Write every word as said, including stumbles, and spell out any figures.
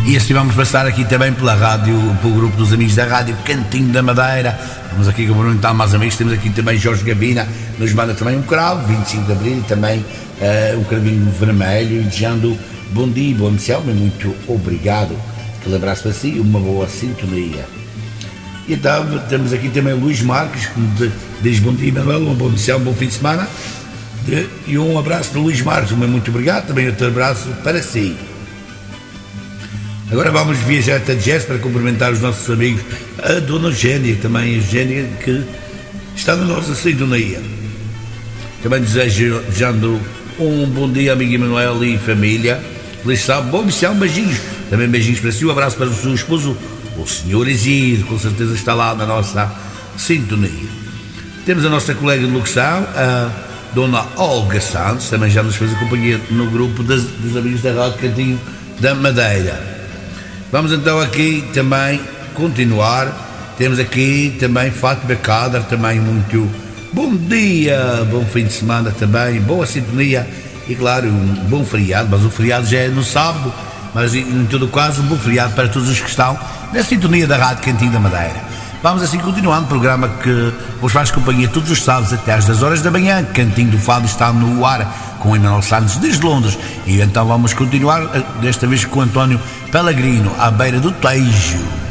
E assim vamos passar aqui também pela rádio, pelo grupo dos amigos da rádio Cantinho da Madeira. Vamos aqui cumprimentar mais amigos. Temos aqui também Jorge Gavina, nos manda também um cravo, vinte e cinco de Abril, e também uh, um cravinho vermelho, e desejando bom dia, bom missão, muito obrigado. Aquele abraço para si e uma boa sintonia. E então temos aqui também o Luís Marques, que diz bom dia, Manuel, uma boa missão, um bom fim de semana. E um abraço para o Luís Marques, um muito obrigado, também outro abraço para si. Agora vamos viajar até Jazz para cumprimentar os nossos amigos, a Dona Eugénia, também a Eugénia, que está na nossa sintonia. Também desejo, desejando um bom dia, amigo Emanuel e família. Feliz sábado, bom missão, beijinhos. Também beijinhos para si, um abraço para o seu esposo, o senhor Isidro, com certeza está lá na nossa sintonia. Temos a nossa colega de locução, a Dona Olga Santos, também já nos fez a companhia no grupo das, dos amigos da Rádio Cantinho da Madeira. Vamos então aqui também continuar. Temos aqui também Fátima Kader, também muito bom dia, bom fim de semana também, boa sintonia e claro, um bom feriado, mas o feriado já é no sábado, mas em todo caso um bom feriado para todos os que estão na sintonia da Rádio Cantinho da Madeira. Vamos assim continuando o programa que vos faz companhia todos os sábados até às dez horas da manhã. Cantinho do Fado está no ar com o Emanuel Santos desde Londres. E então vamos continuar, desta vez com o António Pellegrino, à beira do Tejo.